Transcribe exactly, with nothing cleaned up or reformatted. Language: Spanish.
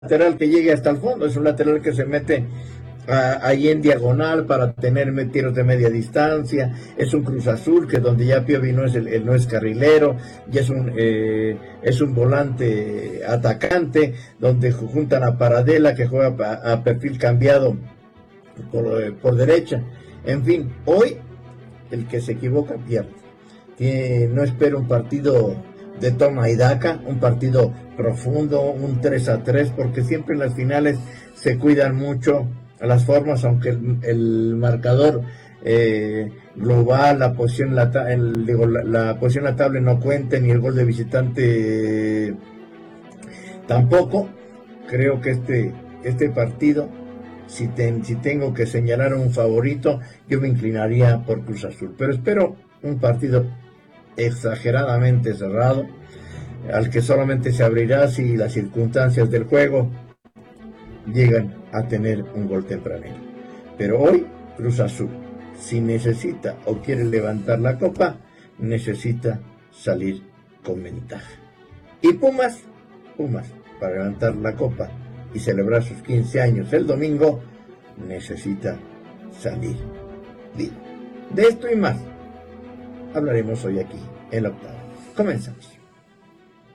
lateral que llegue hasta el fondo, es un lateral que se mete a, ahí en diagonal para tener tiros de media distancia. Es un Cruz Azul que donde ya Piovi no es el, el no es carrilero, ya es un eh, es un volante atacante, donde juntan a Paradela que juega a, a perfil cambiado por, por derecha. En fin, hoy el que se equivoca pierde. Tiene, no espero un partido de toma y daca, un partido profundo, un tres a tres, porque siempre en las finales se cuidan mucho las formas, aunque el, el marcador eh, global, la posición la, el, digo, la, la posición en la tabla no cuente, ni el gol de visitante eh, tampoco. Creo que este, este partido, si, ten, si tengo que señalar un favorito, yo me inclinaría por Cruz Azul, pero espero un partido exageradamente cerrado, al que solamente se abrirá si las circunstancias del juego llegan a tener un gol tempranero. Pero hoy Cruz Azul, si necesita o quiere levantar la copa, necesita salir con ventaja. Y Pumas, Pumas, para levantar la copa y celebrar sus quince años el domingo, necesita salir vivo. De esto y más hablaremos hoy aquí en la octava. Comenzamos.